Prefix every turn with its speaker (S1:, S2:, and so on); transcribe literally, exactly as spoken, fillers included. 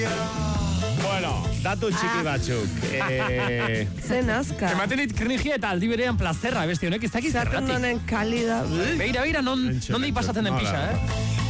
S1: Bueno, datu txiki batzuk. Eh...
S2: Zen azka.
S3: Ematen dit krinigia eta aldi berean plazerra, beste honek ez dakiz zerratik.
S2: Saturnonen kalida.
S3: Beira, beira, non, non pasatzen den pisa, eh?